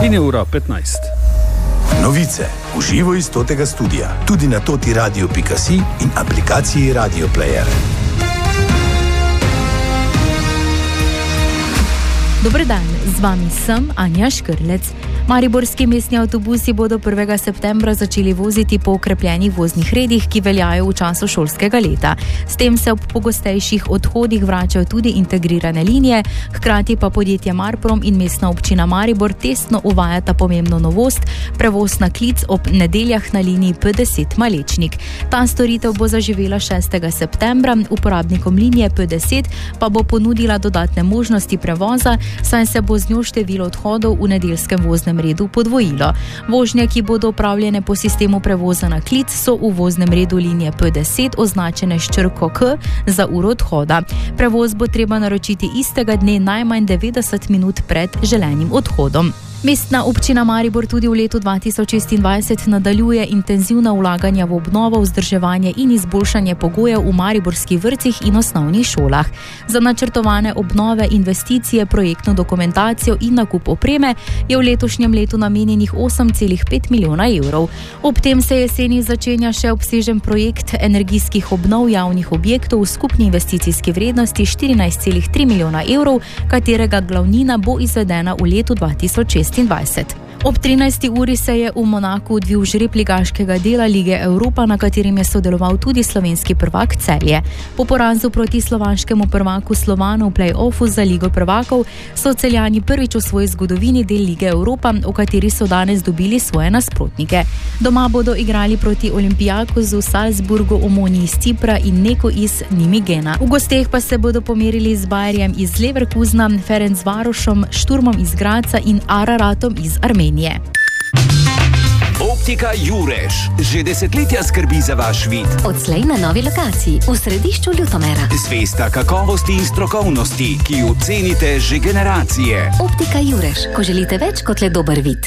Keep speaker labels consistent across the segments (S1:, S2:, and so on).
S1: In je ura 15.
S2: Novice v živo iz totega studia, tudi na totiradio.si in aplikaciji Radio Player.
S3: Dober dan, z vami sem Anja Škrlec. Mariborski mestni avtobusi bodo 1. septembra začeli voziti po okrepljenih voznih redih, ki veljajo v času šolskega leta. S tem se ob pogostejših odhodih vračajo tudi integrirane linije, hkrati pa podjetje Marprom in mestna občina Maribor testno uvajata pomembno novost, prevoz na klic ob nedeljah na liniji P10 Malečnik. Ta storitev bo zaživela 6. septembra, uporabnikom linije P10 pa bo ponudila dodatne možnosti prevoza, saj se bo z njo število odhodov v nedeljskem voznem redu podvojilo. Vožnje, ki bodo opravljene po sistemu prevoza na klic, so v voznem redu linije P10 označene s črko K za uro odhoda. Prevoz bo treba naročiti istega dne najmanj 90 minut pred želenim odhodom. Mestna občina Maribor tudi v letu 2026 nadaljuje intenzivna vlaganja v obnovo, vzdrževanje in izboljšanje pogojev v mariborskih vrtcih in osnovnih šolah. Za načrtovane obnove, investicije, projektno dokumentacijo in nakup opreme je v letošnjem letu namenjenih 8,5 milijona evrov. Ob tem se jeseni začenja še obsežen projekt energijskih obnov javnih objektov v skupni investicijski vrednosti 14,3 milijona evrov, katerega glavnina bo izvedena v letu 2026. Ob 13. uri se je v Monaku odvil žreb ligaškega dela Lige Evropa, na katerem je sodeloval tudi slovenski prvak Celje. Po porazu proti slovanskemu prvaku Slovanu v play-offu za Ligo prvakov so Celjani prvič v svoji zgodovini del Lige Evropa, v kateri so danes dobili svoje nasprotnike. Doma bodo igrali proti Olympiakosu, Salzburgu, Omoniji iz Cipra in Neko iz Nimigena. V gosteh pa se bodo pomerili z Bayerjem iz Leverkusena, Ferencvarošom, Šturmom iz Graca in Araratom iz Armenije.
S4: Optika Jureš že desetletja skrbi za vaš vid.
S5: Odslej na novi lokaciji v središču Ljutomera.
S4: Zvesta kakovosti in strokovnosti, ki jo cenite že generacije.
S5: Optika Jureš, ko želite več kot le dober vid.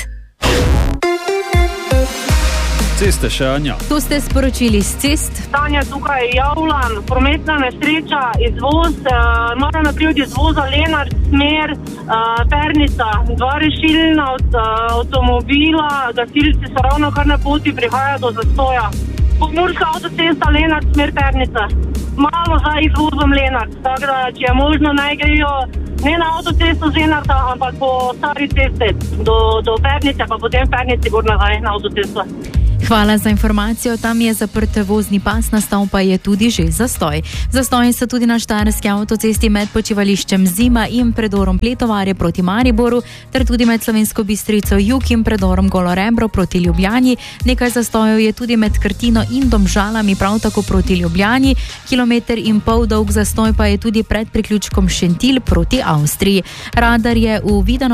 S1: Ceste še, Anja.
S3: To ste sporočili z cest.
S6: Stanje tukaj je javlan, prometna nesreča, izvoz, mora naprej od izvoza Lenart, smer, Pernica, 2 rešilna od avtomobila, gasilci so ravno kar na poti, prihaja do zastoja. Pomurska avtocesta Lenart, smer Pernica. Malo za izvozom Lenart, tako da, če je možno, naj grejo ne na avtocesto z Lenarta, ampak po stari ceste do Pernice, pa potem Pernici gor nazaj na avtocesto.
S3: Hvala za informacijo. Tam je zaprt vozni pas, nastal pa je tudi že zastoj. Zastoji so tudi na štajerski avtocesti med počivališčem Zima in predorom Pletovarje proti Mariboru, ter tudi med Slovensko Bistrico Jug in predorom Golo Rebro proti Ljubljani. Nekaj zastojev je tudi med Krtino in Domžalami, prav tako proti Ljubljani. 1,5 kilometra dolg zastoj pa je tudi pred priključkom Šentilj proti Avstriji. Radar je v Vidanu